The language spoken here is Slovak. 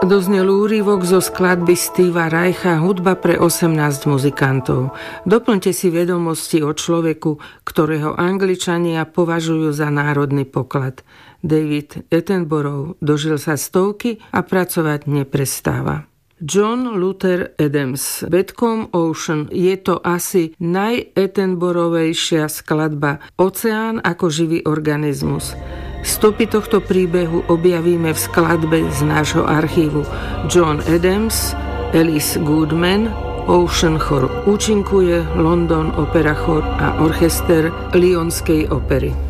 Doznel úryvok zo skladby Steva Reicha Hudba pre 18 muzikantov. Doplňte si vedomosti o človeku, ktorého Angličania považujú za národný poklad. David Attenborough dožil sa 100 a pracovať neprestáva. John Luther Adams, Bad Comb Ocean, je to asi najattenborovejšia skladba Oceán ako živý organizmus. Stopy tohto príbehu objavíme v skladbe z nášho archívu. John Adams, Alice Goodman, Ocean Chor. Účinkuje London Opera Chor a orchester Lyonskej opery.